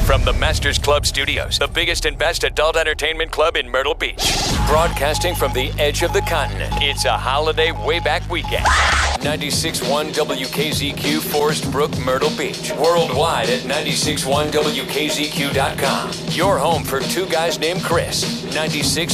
From the Masters Club Studios, the biggest and best adult entertainment club in Myrtle Beach. Broadcasting from the edge of the continent, it's a holiday way back weekend. 96.1 WKZQ Forest Brook, Myrtle Beach. Worldwide at 96.1WKZQ.com. Your home for two guys named Chris. 96.